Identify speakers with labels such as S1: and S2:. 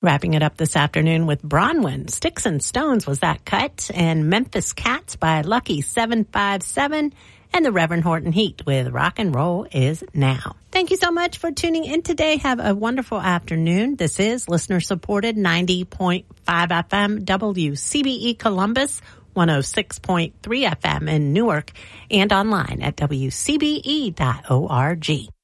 S1: Wrapping it up this afternoon with Bronwyn. Sticks and Stones was that cut. And Memphis Cats by Lucky 757. And the Reverend Horton Heat with Rock and Roll Is Now. Thank you so much for tuning in today. Have a wonderful afternoon. This is listener-supported 90.5 FM WCBE Columbus, 106.3 FM in Newark, and online at WCBE.org.